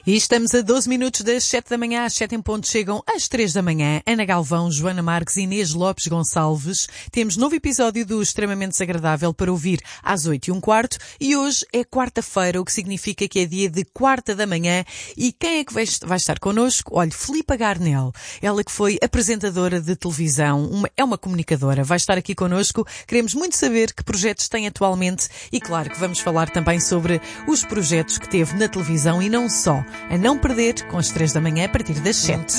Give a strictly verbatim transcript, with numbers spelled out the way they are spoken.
E estamos a doze minutos das sete da manhã, às sete em ponto chegam às três da manhã. Ana Galvão, Joana Marques e Inês Lopes Gonçalves. Temos novo episódio do Extremamente Desagradável para ouvir às oito e um quarto. E hoje é quarta-feira, o que significa que é dia de quarta da manhã. E quem é que vai, vai estar connosco? Olha, Filipa Garnel. Ela que foi apresentadora de televisão, uma, é uma comunicadora, vai estar aqui connosco. Queremos muito saber que projetos tem atualmente e claro que vamos falar também sobre os projetos que teve na televisão e não só. A não perder com as três da manhã a partir das sete.